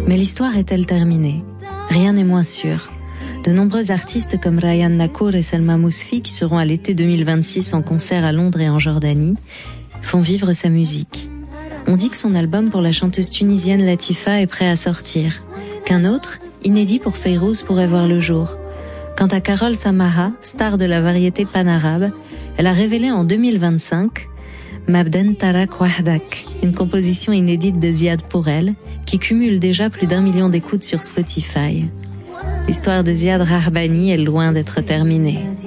Mais l'histoire est-elle terminée? Rien n'est moins sûr. De nombreux artistes comme Ryan Nakour et Selma Mousfi, qui seront à l'été 2026 en concert à Londres et en Jordanie, font vivre sa musique. On dit que son album pour la chanteuse tunisienne Latifa est prêt à sortir, qu'un autre, inédit pour Fayrouz, pourrait voir le jour. Quant à Carole Samaha, star de la variété panarabe, elle a révélé en 2025 Mabden Tarak Wahdak, une composition inédite de Ziad pour elle, qui cumule déjà plus d'1 million d'écoutes sur Spotify. L'histoire de Ziad Rahbani est loin d'être terminée.